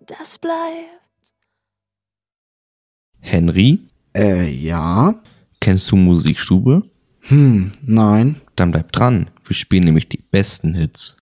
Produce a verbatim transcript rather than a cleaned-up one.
das bleibt. Henry? Äh, ja? Kennst du Musikstube? Hm, nein. Dann bleib dran. Wir spielen nämlich die besten Hits.